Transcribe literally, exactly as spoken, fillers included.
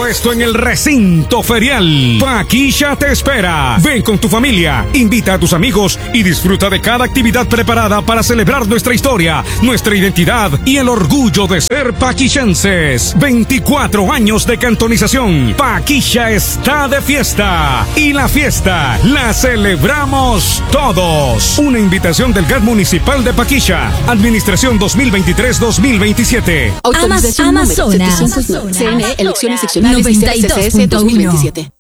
esto en el recinto ferial. Paquilla te espera. Ven con tu familia, invita a tus amigos y disfruta de cada actividad preparada para celebrar nuestra historia, nuestra identidad y el orgullo de ser paquillenses. veinticuatro años de cantonización. Paquilla está de fiesta. Y la fiesta la celebramos todos. Una invitación del G A T Municipal de Paquilla. Administración dos mil veintitrés dos mil veintisiete. Autorización Amazonas. número setecientos nueve. C N E, elecciones seccionales noventa y dos punto uno. C S dos mil veintisiete.